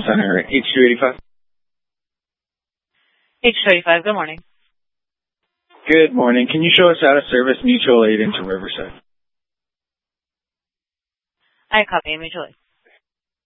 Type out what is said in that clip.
Center, H285. H285, good morning. Good morning. Can you show us out of service mutual aid into Riverside? I copy mutual aid.